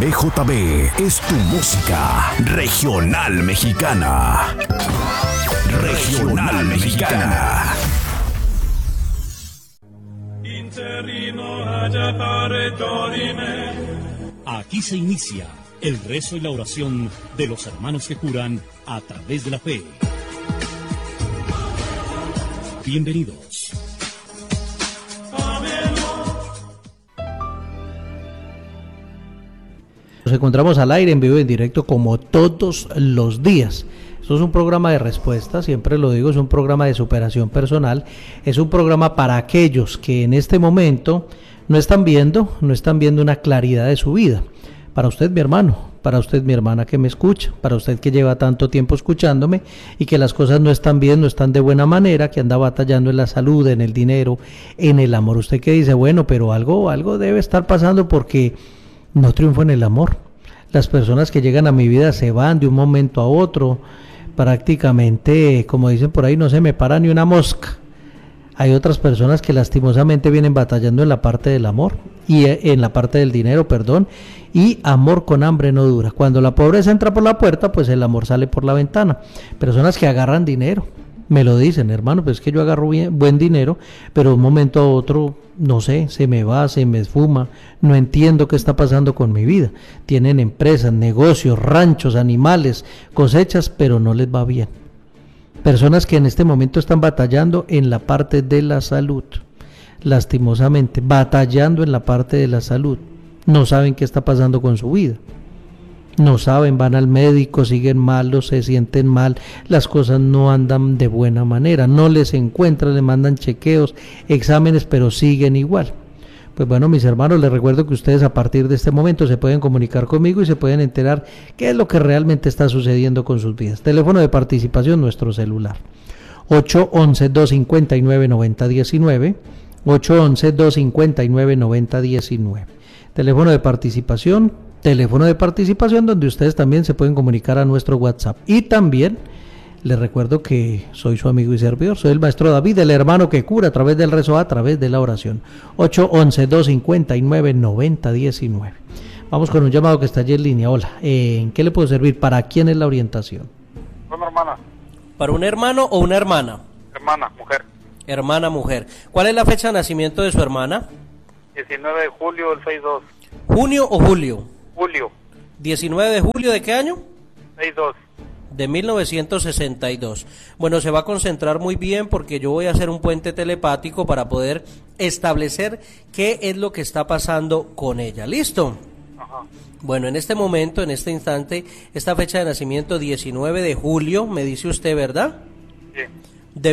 WJB es tu música regional mexicana. Regional mexicana. Aquí se inicia el rezo y la oración de los hermanos que curan a través de la fe. Bienvenidos. Nos encontramos al aire en vivo y en directo como todos los días. Esto es un programa de respuesta, siempre lo digo, es un programa de superación personal, es un programa para aquellos que en este momento no están viendo una claridad de su vida. Para usted, mi hermano, para usted, mi hermana que me escucha, para usted que lleva tanto tiempo escuchándome y que las cosas no están bien, no están de buena manera, que anda batallando en la salud, en el dinero, en el amor. Usted que dice, bueno, pero algo debe estar pasando porque no triunfo en el amor. Las personas que llegan a mi vida se van de un momento a otro, prácticamente, como dicen por ahí, no se me para ni una mosca. Hay otras personas que lastimosamente vienen batallando en la parte del amor y en la parte del dinero, y amor con hambre no dura. Cuando la pobreza entra por la puerta, pues el amor sale por la ventana. Personas que agarran dinero, me lo dicen, hermano, pues es que yo agarro buen dinero, pero de un momento a otro, no sé, se me va, se me esfuma, no entiendo qué está pasando con mi vida. Tienen empresas, negocios, ranchos, animales, cosechas, pero no les va bien. Personas que en este momento están batallando en la parte de la salud, lastimosamente, batallando en la parte de la salud, no saben qué está pasando con su vida. No saben, van al médico, siguen malos, se sienten mal, las cosas no andan de buena manera, no les encuentran, le mandan chequeos, exámenes, pero siguen igual. Pues bueno, mis hermanos, les recuerdo que ustedes a partir de este momento se pueden comunicar conmigo y se pueden enterar qué es lo que realmente está sucediendo con sus vidas. Teléfono de participación, nuestro celular, 811-259-9019, 811-259-9019. Teléfono de participación donde ustedes también se pueden comunicar a nuestro WhatsApp. Y también les recuerdo que soy su amigo y servidor, soy el maestro David, el hermano que cura a través del rezo, a través de la oración. 811-259-9019. Vamos con un llamado que está allí en línea. Hola, ¿en qué le puedo servir? ¿Para quién es la orientación? Una hermana. ¿Para un hermano o una hermana? Hermana, mujer. Hermana, mujer. ¿Cuál es la fecha de nacimiento de su hermana? 19 de julio del 6-2. ¿Junio o julio? Julio. 19 de julio, ¿de qué año? 6-2. De 1962. Bueno, se va a concentrar muy bien porque yo voy a hacer un puente telepático para poder establecer qué es lo que está pasando con ella. ¿Listo? Ajá. Bueno, en este momento, en este instante, esta fecha de nacimiento, 19 de julio, me dice usted, ¿verdad? Sí. De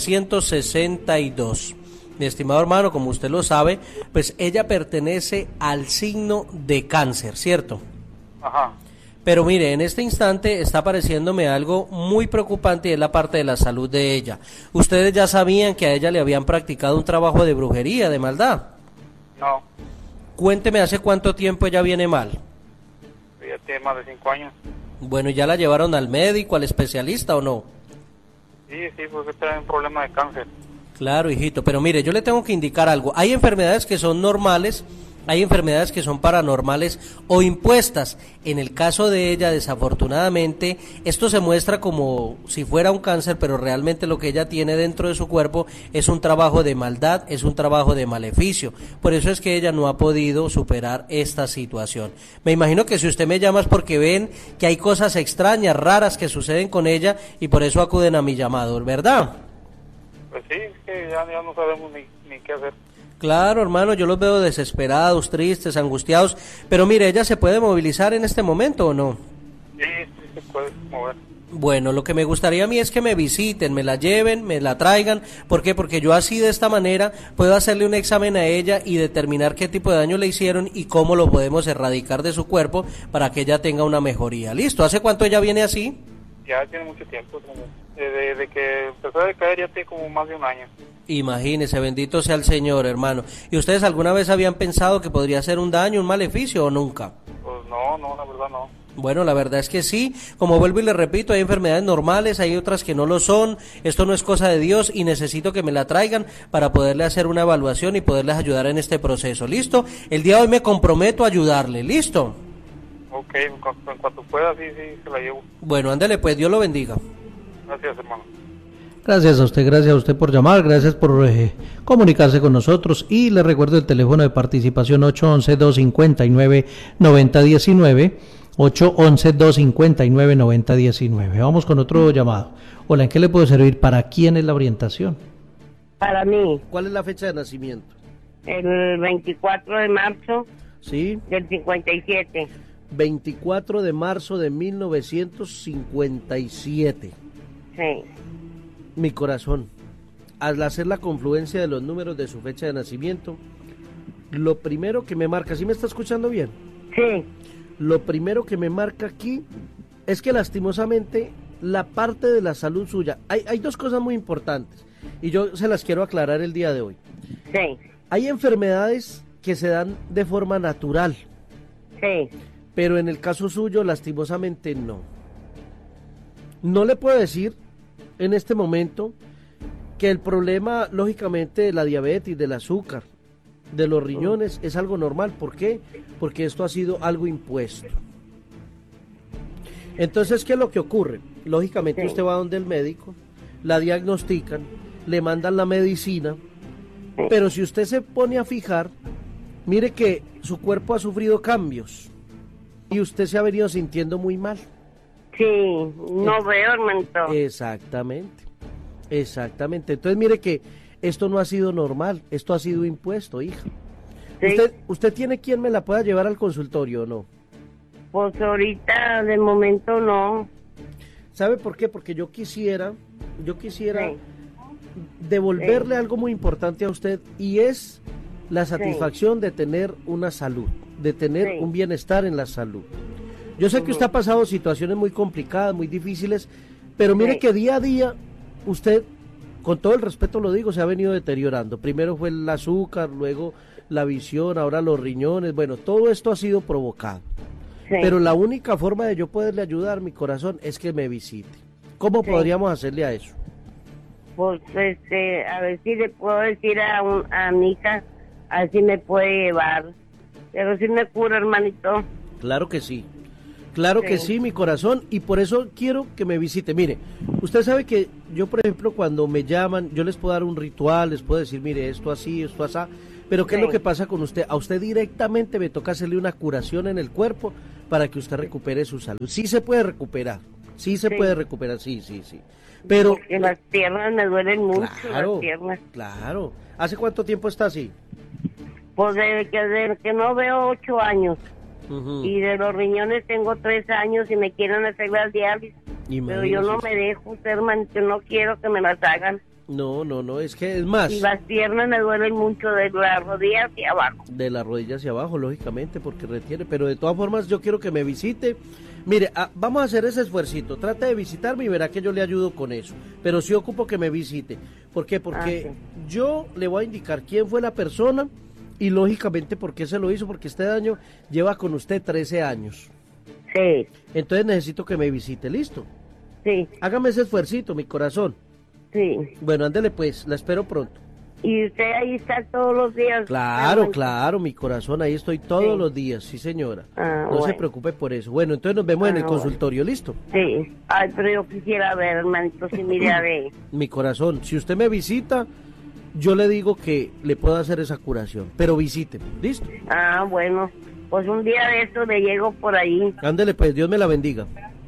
1962. Mi estimado hermano, como usted lo sabe, pues ella pertenece al signo de Cáncer, ¿cierto? Ajá. Pero mire, en este instante está apareciéndome algo muy preocupante y es la parte de la salud de ella. Ustedes ya sabían que a ella le habían practicado un trabajo de brujería, de maldad. No. Cuénteme, ¿hace cuánto tiempo ella viene mal? Ya tiene más de 5 años. Bueno, ¿ya la llevaron al médico, al especialista o no? Sí, porque trae un problema de cáncer. Claro, hijito, pero mire, yo le tengo que indicar algo. Hay enfermedades que son normales, hay enfermedades que son paranormales o impuestas. En el caso de ella, desafortunadamente, esto se muestra como si fuera un cáncer, pero realmente lo que ella tiene dentro de su cuerpo es un trabajo de maldad, es un trabajo de maleficio. Por eso es que ella no ha podido superar esta situación. Me imagino que si usted me llama es porque ven que hay cosas extrañas, raras que suceden con ella y por eso acuden a mi llamado, ¿verdad? Pues sí, es que ya no sabemos ni qué hacer. Claro, hermano, yo los veo desesperados, tristes, angustiados, pero mire, ¿ella se puede movilizar en este momento o no? Sí, se puede mover. Bueno, lo que me gustaría a mí es que me visiten, me la lleven, me la traigan. ¿Por qué? Porque yo así de esta manera puedo hacerle un examen a ella y determinar qué tipo de daño le hicieron y cómo lo podemos erradicar de su cuerpo para que ella tenga una mejoría. ¿Listo? ¿Hace cuánto ella viene así? Ya tiene mucho tiempo. Desde que empezó a decaer ya tiene como más de un año. Imagínese, bendito sea el Señor, hermano. ¿Y ustedes alguna vez habían pensado que podría ser un daño, un maleficio o nunca? Pues no, la verdad no. Bueno, la verdad es que sí, como vuelvo y le repito, hay enfermedades normales, hay otras que no lo son, esto no es cosa de Dios y necesito que me la traigan para poderle hacer una evaluación y poderles ayudar en este proceso, ¿listo? El día de hoy me comprometo a ayudarle, ¿listo? Ok, en cuanto pueda, sí, se la llevo. Bueno, ándale pues, Dios lo bendiga. Gracias, hermano. Gracias a usted por llamar, gracias por comunicarse con nosotros y le recuerdo el teléfono de participación 811-259-9019, 811-259-9019. Vamos con otro llamado. Hola, ¿en qué le puedo servir? ¿Para quién es la orientación? Para mí, ¿Cuál es la fecha de nacimiento? el 24 de marzo Sí, del 57. 24 de marzo de 1957. Sí, Mi corazón, al hacer la confluencia de los números de su fecha de nacimiento, lo primero que me marca, ¿sí me está escuchando bien? sí, Lo primero que me marca aquí es que lastimosamente la parte de la salud suya, hay dos cosas muy importantes y yo se las quiero aclarar el día de hoy. sí, Hay enfermedades que se dan de forma natural, sí, pero en el caso suyo lastimosamente no. No le puedo decir en este momento que el problema lógicamente de la diabetes, del azúcar, de los riñones es algo normal. ¿Por qué? Porque esto ha sido algo impuesto. Entonces, ¿qué es lo que ocurre? Lógicamente Sí. usted va donde el médico, la diagnostican, le mandan la medicina, pero si usted se pone a fijar, mire que su cuerpo ha sufrido cambios y usted se ha venido sintiendo muy mal. sí, no veo, hermanito. Exactamente, exactamente. Entonces mire que esto no ha sido normal, esto ha sido impuesto, hija. Sí. ¿Usted tiene quien me la pueda llevar al consultorio o no? Pues ahorita, de momento, no. ¿Sabe por qué? Porque yo quisiera Sí. devolverle algo muy importante a usted y es la satisfacción de tener una salud, de tener Sí. un bienestar en la salud. Yo sé que usted ha pasado situaciones muy complicadas, muy difíciles, pero mire Sí. que día a día usted, con todo el respeto lo digo, se ha venido deteriorando. Primero fue el azúcar, luego la visión, ahora los riñones. Bueno, todo esto ha sido provocado. Sí. Pero la única forma de yo poderle ayudar, mi corazón, es que me visite. ¿Cómo Sí. podríamos hacerle a eso? Pues, a ver si le puedo decir a mi hija, a ver si me puede llevar. Pero si me cura, hermanito. Claro que sí. Claro que sí, mi corazón, y por eso quiero que me visite. Mire, usted sabe que yo, por ejemplo, cuando me llaman, yo les puedo dar un ritual, les puedo decir, mire, esto así, esto así, pero ¿qué es Sí. lo que pasa con usted? A usted directamente me toca hacerle una curación en el cuerpo para que usted recupere su salud. Sí se puede recuperar, sí se Sí. puede recuperar, sí. Pero, Porque las piernas me duelen mucho, claro, las piernas. claro. ¿Hace cuánto tiempo está así? Pues desde que no veo 8 años. Ujú. Y de los riñones tengo 3 años y me quieren hacer las diálisis. Pero yo no Imagínese. me dejo, hermanito, no quiero que me las hagan. No, es que es más. Y las piernas me duelen mucho de las rodillas hacia abajo. De la rodilla hacia abajo, lógicamente, porque retiene, pero de todas formas yo quiero que me visite. Mire, vamos a hacer ese esfuercito, trate de visitarme y verá que yo le ayudo con eso, pero sí ocupo que me visite. ¿Por qué? Porque yo le voy a indicar quién fue la persona y lógicamente por qué se lo hizo, porque este año lleva con usted 13 años. Sí, Entonces necesito que me visite, ¿listo? sí, Hágame ese esfuercito, mi corazón. sí. Bueno, ándele pues, la espero pronto. Y usted ahí está todos los días. Claro, hermanito. claro, mi corazón, ahí estoy todos Sí. los días, sí señora. Ah, No se bueno. preocupe por eso. Bueno, entonces nos vemos en el Ah, bueno. consultorio, ¿listo? Sí. Ay, pero yo quisiera ver, hermanito, si mire a ver. Mi corazón, si usted me visita, yo le digo que le puedo hacer esa curación, pero visíteme, ¿listo? Ah, bueno. Pues un día de esto le llego por ahí. Ándele pues, Dios me la bendiga.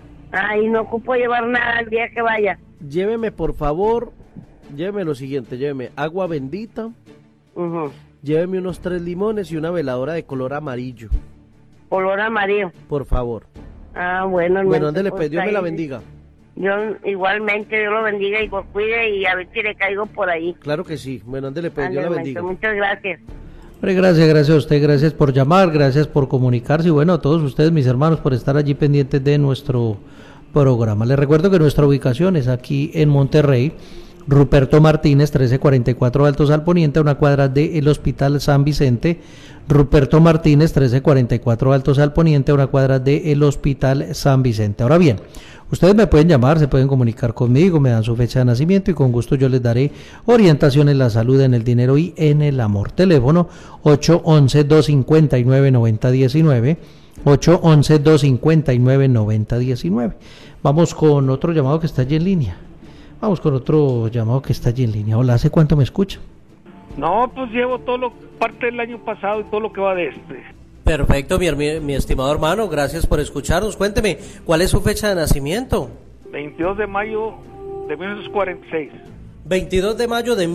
Ay, no ocupo llevar nada el día que vaya. Lléveme, por favor, lléveme lo siguiente, lléveme agua bendita, Ujú. lléveme unos 3 limones y una veladora de color amarillo, Color amarillo. por favor. Ah, bueno, hermanito. Bueno, ándele pues, Dios me ahí- la bendiga. Yo igualmente, Dios lo bendiga y lo cuide y a ver si le caigo por ahí. Claro que sí. Bueno, ándele pues, Dios la Ándale, bendiga. hermanito, muchas gracias. Hombre, gracias a usted, gracias por llamar, gracias por comunicarse y bueno, a todos ustedes, mis hermanos, por estar allí pendientes de nuestro programa. Les recuerdo que nuestra ubicación es aquí en Monterrey, Ruperto Martínez, 1344 Altos al Poniente, a una cuadra del Hospital San Vicente. Ruperto Martínez, 1344 Altos al Poniente, a una cuadra del Hospital San Vicente. Ahora bien, ustedes me pueden llamar, se pueden comunicar conmigo, me dan su fecha de nacimiento y con gusto yo les daré orientación en la salud, en el dinero y en el amor. Teléfono 811-259-9019, 811-259-9019. Vamos con otro llamado que está allí en línea. Hola, ¿hace cuánto me escucha? No, pues llevo parte del año pasado y todo lo que va de este. Perfecto, mi estimado hermano, gracias por escucharnos. Cuénteme, ¿cuál es su fecha de nacimiento? 22 de mayo de 1946. 22 de mayo de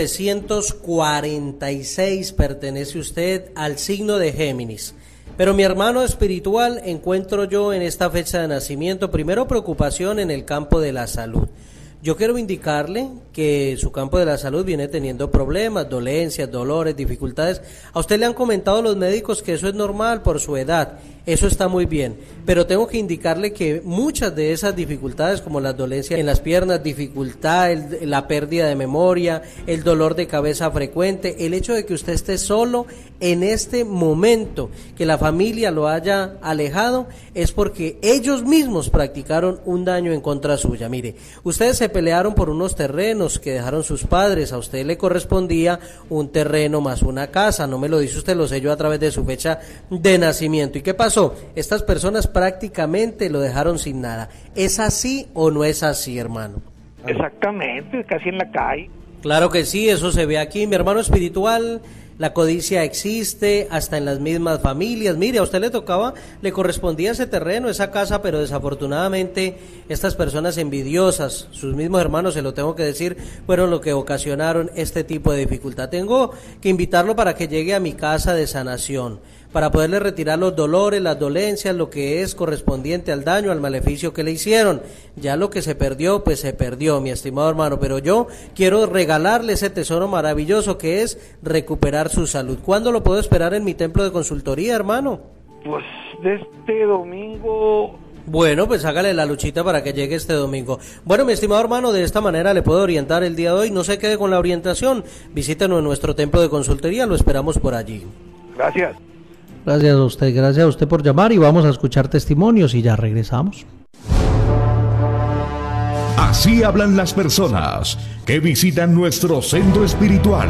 1946, pertenece usted al signo de Géminis. Pero mi hermano espiritual, encuentro yo en esta fecha de nacimiento, primero preocupación en el campo de la salud. Yo quiero indicarle que su campo de la salud viene teniendo problemas, dolencias, dolores, dificultades. A usted le han comentado los médicos que eso es normal por su edad. Eso está muy bien, pero tengo que indicarle que muchas de esas dificultades, como las dolencias en las piernas, la pérdida de memoria, el dolor de cabeza frecuente, el hecho de que usted esté solo en este momento, que la familia lo haya alejado, es porque ellos mismos practicaron un daño en contra suya. Mire, ustedes se pelearon por unos terrenos que dejaron sus padres, a usted le correspondía un terreno más una casa, no me lo dice usted, lo sé yo a través de su fecha de nacimiento. ¿Y qué pasó? Estas personas prácticamente lo dejaron sin nada. ¿Es así o no es así, hermano? Exactamente, casi en la calle. Claro que sí, eso se ve aquí, mi hermano espiritual. La codicia existe hasta en las mismas familias. Mire, a usted le correspondía ese terreno, esa casa, pero desafortunadamente estas personas envidiosas, sus mismos hermanos, se lo tengo que decir, fueron lo que ocasionaron este tipo de dificultad. Tengo que invitarlo para que llegue a mi casa de sanación, para poderle retirar los dolores, las dolencias, lo que es correspondiente al daño, al maleficio que le hicieron. Ya lo que se perdió, pues se perdió, mi estimado hermano, pero yo quiero regalarle ese tesoro maravilloso que es recuperar su salud. ¿Cuándo lo puedo esperar en mi templo de consultoría, hermano? Pues de este domingo. Bueno, pues hágale la luchita para que llegue este domingo. Bueno, mi estimado hermano, de esta manera le puedo orientar el día de hoy. No se quede con la orientación. Visítenos en nuestro templo de consultoría, lo esperamos por allí. Gracias. Gracias a usted por llamar y vamos a escuchar testimonios y ya regresamos. Así hablan las personas que visitan nuestro centro espiritual.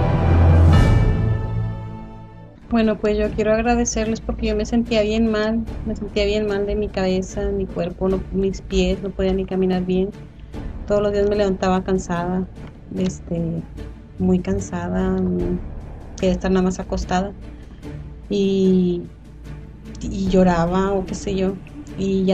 Bueno, pues yo quiero agradecerles porque yo me sentía bien mal de mi cabeza, mi cuerpo, mis pies, no podía ni caminar bien. Todos los días me levantaba cansada, muy cansada, quería estar nada más acostada y lloraba o qué sé yo, y ya